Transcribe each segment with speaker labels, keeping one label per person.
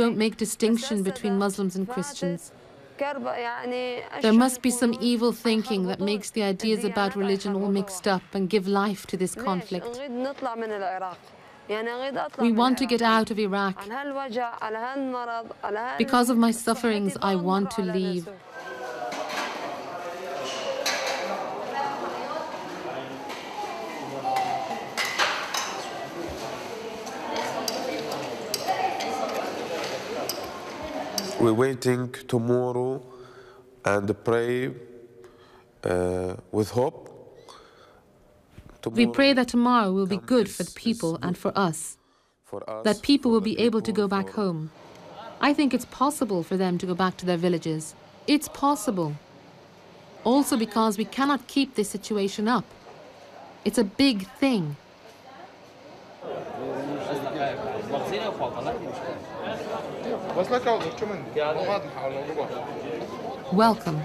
Speaker 1: don't make distinction between Muslims and Christians. There must be some evil thinking that makes the ideas about religion all mixed up and give life to this conflict. We want to get out of Iraq. Because of my sufferings, I want to leave.
Speaker 2: We're waiting tomorrow and pray with hope.
Speaker 1: We pray that tomorrow will be good for the people and for us, that people will be able to go back home. I think it's possible for them to go back to their villages. It's possible. Also because we cannot keep this situation up. It's a big thing. Welcome.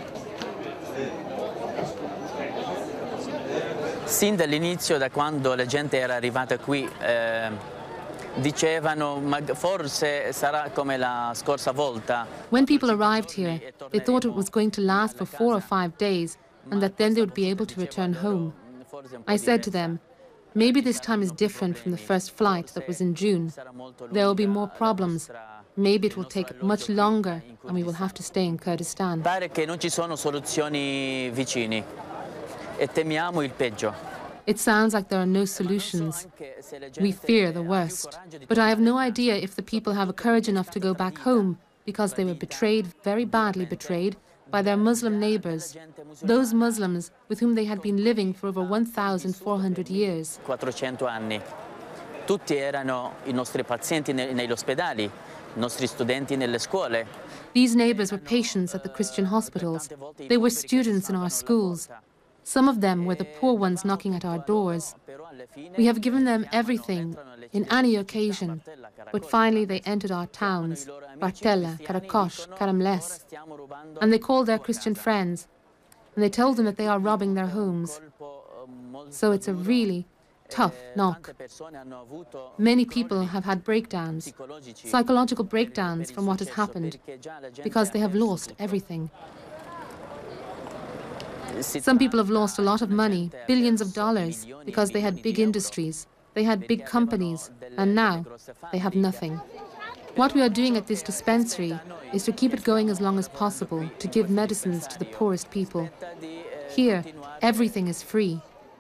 Speaker 3: Sin dall'inizio, da quando la gente era arrivata qui, dicevano, ma forse sarà come la scorsa volta.
Speaker 1: When people arrived here, they thought it was going to last for 4 or 5 days and that then they would be able to return home. I said to them, maybe this time is different from the first flight that was in June. There will be more problems. Maybe it will take much longer and we will have to stay in Kurdistan.
Speaker 3: Pare che non ci sono soluzioni vicini e temiamo il peggio.
Speaker 1: It sounds like there are no solutions. We fear the worst. But I have no idea if the people have courage enough to go back home because they were betrayed, very badly betrayed, by their Muslim neighbors, those Muslims with whom they had been living for over 1,400 years.
Speaker 3: 400 anni. Tutti erano i nostri pazienti negli ospedali, i nostri studenti nelle scuole.
Speaker 1: These neighbors were patients at the Christian hospitals. They were students in our schools. Some of them were the poor ones knocking at our doors. We have given them everything, in any occasion, but finally they entered our towns, Bartella, Karakosh, Karamles, and they called their Christian friends, and they told them that they are robbing their homes. So it's a really tough knock. Many people have had breakdowns, psychological breakdowns from what has happened, because they have lost everything. Some people have lost a lot of money, billions of dollars, because they had big industries, they had big companies, and now they have nothing. What we are doing at this dispensary is to keep it going as long as possible, to give medicines to the poorest people. Here, everything is free.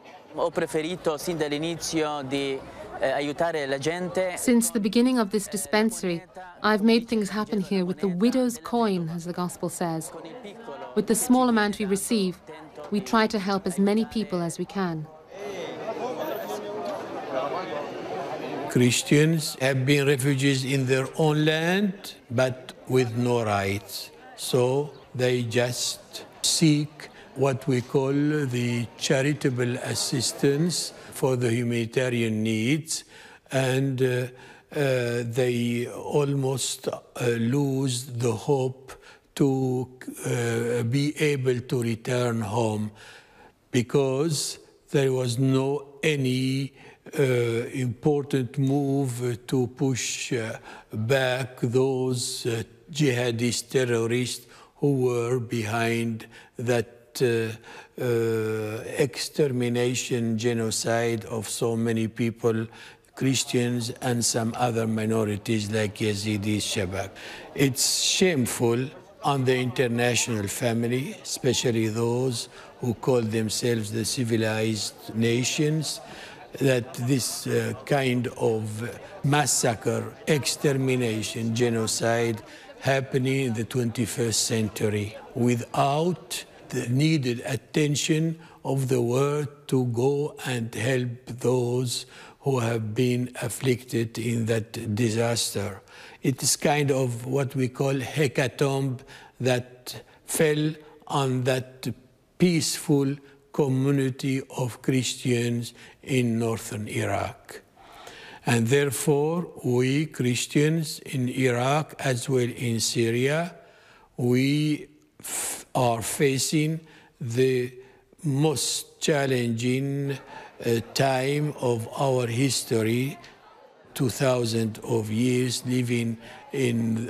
Speaker 1: Since the beginning of this dispensary, I've made things happen here with the widow's coin, as the Gospel says. With the small amount we receive, we try to help as many people as we can.
Speaker 4: Christians have been refugees in their own land, but with no rights. So they just seek what we call the charitable assistance for the humanitarian needs, and they almost lose the hope to be able to return home because there was no any important move to push back those jihadist terrorists who were behind that extermination, genocide of so many people, Christians and some other minorities like Yazidis, Shabak. It's shameful on the international family, especially those who call themselves the civilized nations, that this kind of massacre, extermination, genocide happening in the 21st century without the needed attention of the world to go and help those who have been afflicted in that disaster. It is kind of what we call hecatomb that fell on that peaceful community of Christians in northern Iraq. And therefore, we Christians in Iraq as well in Syria, we are facing the most challenging time of our history, 2,000 of years living in